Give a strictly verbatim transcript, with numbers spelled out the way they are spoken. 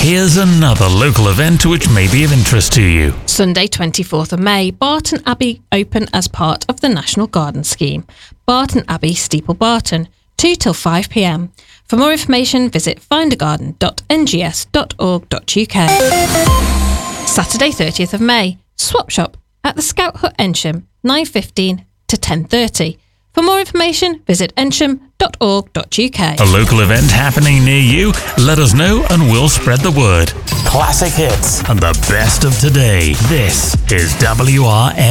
Here's another local event which may be of interest to you. Sunday twenty-fourth of May, Barton Abbey open as part of the National Garden Scheme. Barton Abbey, Steeple Barton, two till five p m. For more information, visit find a garden dot n g s dot org dot u k. Saturday thirtieth of May, Swap Shop at the Scout Hut Ensham, nine fifteen to ten thirty. For more information, visit ensham dot org dot u k. A local event happening near you? Let us know and we'll spread the word. Classic hits and the best of today. This is W R M.